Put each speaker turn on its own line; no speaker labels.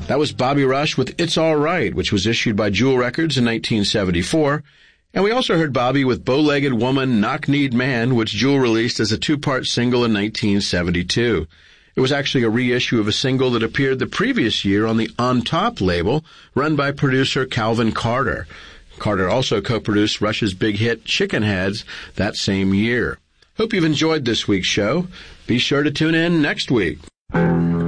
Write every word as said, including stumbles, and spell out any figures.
That was Bobby Rush with It's All Right, which was issued by Jewel Records in nineteen seventy-four. And we also heard Bobby with Bow-Legged Woman, Knock-Kneed Man, which Jewel released as a two-part single in nineteen seventy-two. It was actually a reissue of a single that appeared the previous year on the On Top label, run by producer Calvin Carter. Carter also co-produced Rush's big hit Chicken Heads that same year. Hope you've enjoyed this week's show. Be sure to tune in next week.